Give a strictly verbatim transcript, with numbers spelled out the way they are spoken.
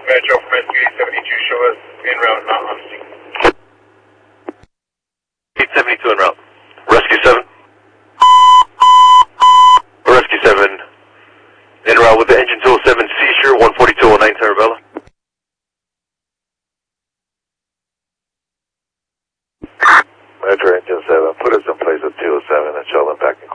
Metro from S Q eight seventy-two, show us en route, not on scene. eight seventy-two en route. Rescue seven. Rescue seven, en route with the engine two oh seven seizure, one forty-two oh nine Terravella. Metro engine seven, put us in place at two oh seven and show them back in